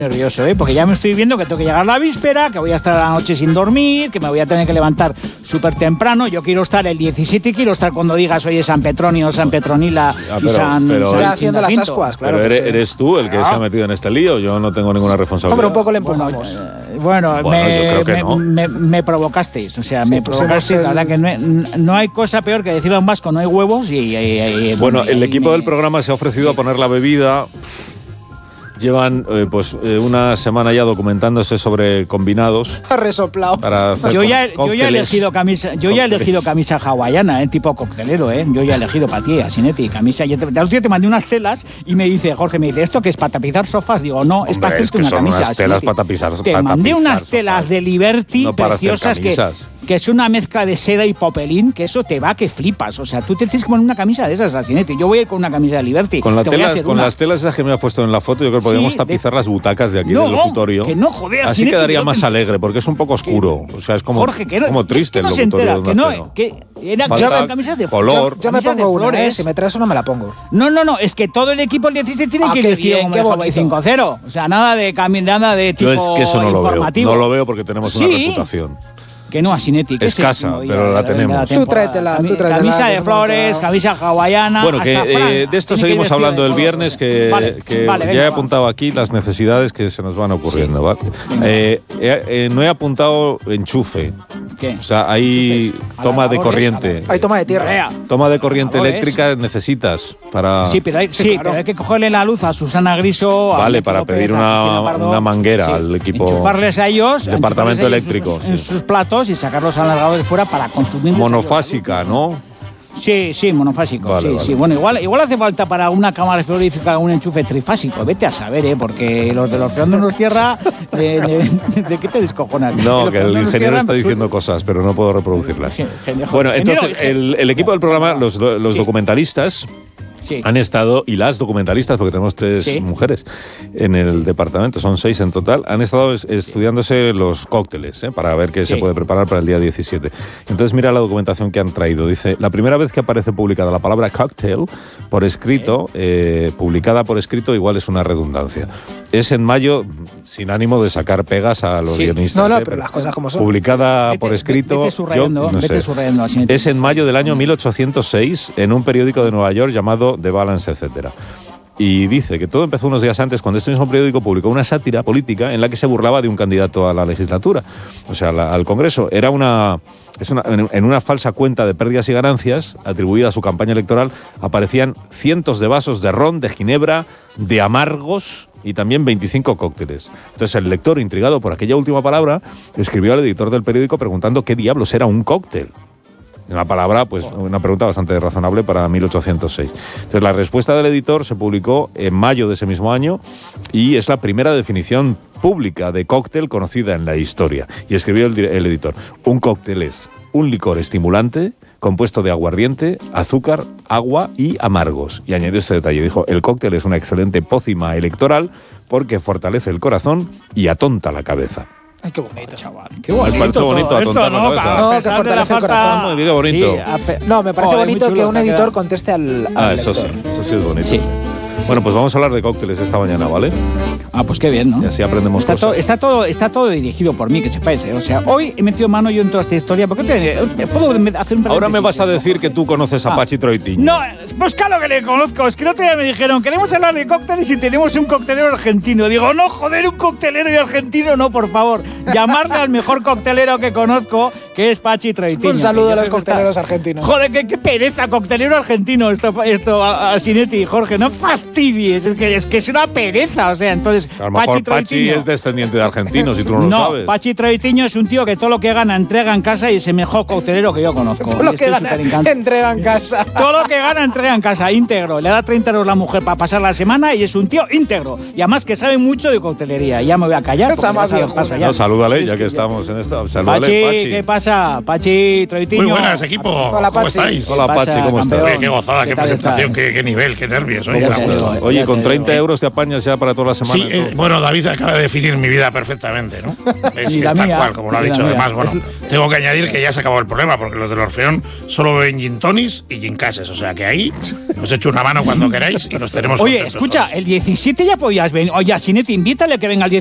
nervioso, porque ya me estoy viendo que tengo que llegar la víspera, que voy a estar la noche sin dormir, que me voy a tener que levantar súper temprano. Yo quiero estar el 17 y quiero estar cuando digas, oye, San Petronio, San Petronila y San haciendo las ascuas, claro. Pero eres tú el que se ha metido en este lío, yo no tengo ninguna responsabilidad. Pero un poco le empujamos. Bueno, yo creo que no. me provocasteis, me provocasteis. La verdad que no hay cosa peor que decirlo en vasco, no hay huevos y bueno, el equipo del programa se ha ofrecido a poner la bebida. Llevan una semana ya documentándose sobre combinados. Ha resoplado. Yo ya he elegido camisa hawaiana, tipo coctelero, Yo ya he elegido para ti, Asinetti, camisa. El otro día te mandé unas telas y me dice, Jorge, ¿esto qué es? ¿Para tapizar sofás? Digo, no, es para hacerte una camisa. Unas telas para tapizar sofás. Te mandé unas telas de Liberty preciosas que es una mezcla de seda y popelín, que eso te va que flipas. O sea, tú te tienes que poner una camisa de esas, Asinetti. Yo voy a ir con una camisa de Liberty. Con las telas esas que me has puesto en la foto, yo creo que podríamos tapizar las butacas de aquí del locutorio. Que no, joder, así quedaría más alegre, porque es un poco oscuro. O sea, es como, Jorge, como triste el locutorio. Eran camisas de color. Yo me pongo una, si me traes una me la pongo. No, es que todo el equipo del 16 tiene que ir vestido como el Hawaii 5-0. O sea, nada de tipo yo es que eso no informativo. No lo veo porque tenemos una reputación. Que no, Asinetti. Escasa, pero la tenemos. Tú tráetela. Camisa de flores, camisa hawaiana. Bueno, que de esto seguimos hablando el viernes, que ya he apuntado aquí las necesidades que se nos van ocurriendo. ¿Vale? No he apuntado enchufe. ¿Qué? O sea, hay toma de corriente. Hay toma de tierra. Toma de corriente eléctrica necesitas para... Sí, pero hay que cogerle la luz a Susana Griso. Vale, para pedir una manguera al equipo. Enchufarles a ellos. Departamento eléctrico. En sus platos y sacarlos alargados de fuera para consumir. Monofásica, ¿no? Sí, monofásico. Vale. Bueno, igual hace falta para una cámara frigorífica un enchufe trifásico. Vete a saber, porque los de los freondos tierra, ¿de qué te descojonas? No, que el ingeniero está diciendo cosas, pero no puedo reproducirlas. Bueno, entonces, el equipo del programa, los documentalistas... Sí. Han estado, y las documentalistas, porque tenemos 3 mujeres en el departamento, son 6 en total, han estado estudiándose los cócteles, para ver qué se puede preparar para el día 17. Entonces mira la documentación que han traído. Dice, la primera vez que aparece publicada la palabra cocktail por escrito, publicada por escrito, igual es una redundancia. Es en mayo, sin ánimo de sacar pegas a los guionistas. No, pero las cosas como son. Publicada por escrito, vete subrayando, es en mayo del año 1806 en un periódico de Nueva York llamado The Balance, etcétera. Y dice que todo empezó unos días antes cuando este mismo periódico publicó una sátira política en la que se burlaba de un candidato a la legislatura, o sea, al Congreso. Era en una falsa cuenta de pérdidas y ganancias atribuida a su campaña electoral aparecían cientos de vasos de ron, de ginebra, de amargos y también 25 cócteles. Entonces el lector, intrigado por aquella última palabra, escribió al editor del periódico preguntando qué diablos era un cóctel. Una palabra, una pregunta bastante razonable para 1806. Entonces, la respuesta del editor se publicó en mayo de ese mismo año y es la primera definición pública de cóctel conocida en la historia. Y escribió el editor, un cóctel es un licor estimulante compuesto de aguardiente, azúcar, agua y amargos. Y añadió este detalle, dijo, el cóctel es una excelente pócima electoral porque fortalece el corazón y atonta la cabeza. Ay, qué bonito, chaval. Qué bonito. ¿Os parece bonito atontar la cabeza? No, que fortalece el corazón. Qué bonito. No, me parece bonito que un editor conteste al eso lector. Sí es bonito. Sí. Bueno, pues vamos a hablar de cócteles esta mañana, ¿vale? Pues qué bien, ¿no? Y así aprendemos cosas. Está todo dirigido por mí, que sepáis, O sea, hoy he metido mano yo en toda esta historia. ¿Por qué puedo hacer un Ahora me vas a decir que tú conoces a Pachi Troitiño. No, pues claro que le conozco. Es que el otro día me dijeron, queremos hablar de cócteles y tenemos un coctelero argentino. Digo, no, joder, un coctelero y argentino, no, por favor. Llamarle al mejor coctelero que conozco, que es Pachi Troitiño. Un saludo a los cocteleros argentinos. Joder, qué pereza, coctelero argentino, esto Asinetti y Jorge, no fastidies, es que es una pereza, o sea, entonces a lo mejor Pachi es descendiente de argentinos y tú no lo sabes. No, Pachi Troitiño es un tío que todo lo que gana entrega en casa y es el mejor coctelero que yo conozco. Todo lo que gana entrega en casa. Todo lo que gana entrega en casa, íntegro. Le da 30 euros la mujer para pasar la semana y es un tío íntegro. Y además que sabe mucho de coctelería. Ya me voy a callar. No, salúdale, ya que estamos en esto. Salúdale, Pachi, Pachi. ¿qué pasa? pasa, Pachi, Troitiño? Muy buenas, equipo. Hola, ¿Cómo Pachi. estáis? Hola, Pachi, ¿cómo estás? Oye, qué gozada, qué tal presentación, estás? qué nivel, qué nervios. Oye, ¿Cómo da gusto. estás? Oye, Ya con te 30 digo. euros te apañas ya para toda la semana. Sí, bueno, David acaba de definir mi vida perfectamente, ¿no? Es, Y es la tal mía, cual, como lo ha y la dicho. mía. Además, bueno, tengo que añadir que ya se acabó el problema, porque los del Orfeón solo beben gin tonis y gin cases. O sea que ahí os echo una mano cuando queráis y los tenemos Oye, contentos escucha, todos. el 17 ya podías venir. Oye, Sinetti, invítale que venga el 17.